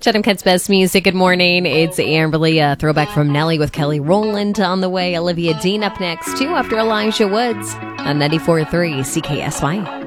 Chatham Kent's best music. Good morning. It's Amberly. A throwback from Nelly with Kelly Rowland on the way. Olivia Dean up next, too, after Elijah Woods on 94.3 CKSY.